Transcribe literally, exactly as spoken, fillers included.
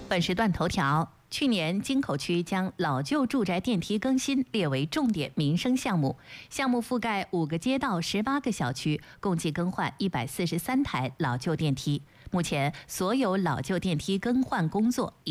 本时段头条：去年京口区将老旧住宅电梯更新列为重点民生项目，项目覆盖五个街道、十八个小区，共计更换一百四十三台老旧电梯。目前，所有老旧电梯更换工作已